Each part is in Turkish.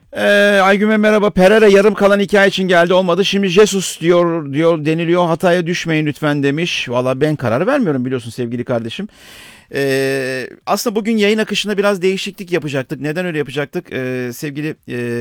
Aygün merhaba. Pereira yarım kalan hikaye için geldi, olmadı. Şimdi Jesus diyor deniliyor. Hataya düşmeyin lütfen demiş. Valla ben karar vermiyorum, biliyorsun sevgili kardeşim. Aslında bugün yayın akışında biraz değişiklik yapacaktık. Neden öyle yapacaktık? Sevgili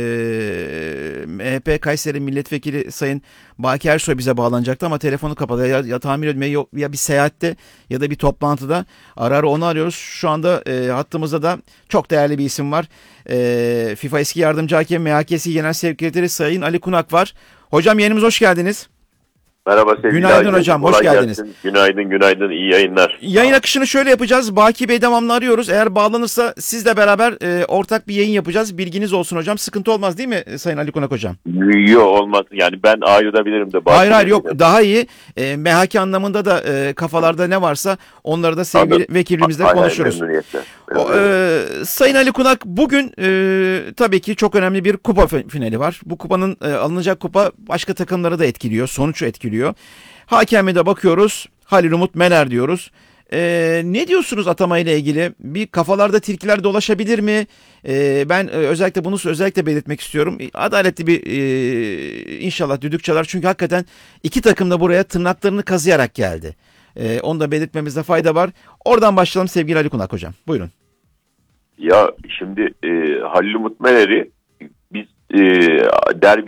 MHP Kayseri Milletvekili Sayın Baki Ersoy bize bağlanacaktı ama telefonu kapalı. Ya tahmin etmeyi, ya bir seyahatte ya da bir toplantıda. Ara ara onu arıyoruz. Şu anda hattımızda da çok değerli bir isim var. FIFA eski yardımcı hakem, MHK'si Genel Sekreteri Sayın Ali Kunak var. Hocam, yayınımıza hoş geldiniz. Merhaba sevgili Günaydın Aydın. hocam, hoş Kolay geldiniz. gelsin. Günaydın, iyi yayınlar. Yayın akışını şöyle yapacağız. Baki Bey devamlı arıyoruz. Eğer bağlanırsa sizle beraber ortak bir yayın yapacağız. Bilginiz olsun hocam. Sıkıntı olmaz değil mi Sayın Ali Kunak hocam? Yok, olmaz. Yani ben ayrılabilirim de. Hayır yok, daha iyi. MHK anlamında da kafalarda ne varsa onları da sevgili Anladım. vekilimizle Hayır, konuşuruz. memnuniyetle. Sayın Ali Kunak, bugün tabii ki çok önemli bir kupa finali var. Bu kupanın alınacak kupa başka takımları da etkiliyor. Sonucu etkiliyor. Hakeme de bakıyoruz. Halil Umut Meler diyoruz. Ne diyorsunuz atama ile ilgili? Bir kafalarda tilkiler dolaşabilir mi? Ben özellikle bunu belirtmek istiyorum. Adaletli bir inşallah düdük çalar. Çünkü hakikaten iki takım da buraya tırnaklarını kazıyarak geldi. Onu da belirtmemizde fayda var. Oradan başlayalım sevgili Ali Kunak hocam. Buyurun. Ya şimdi Halil Umut Meler'i biz derbi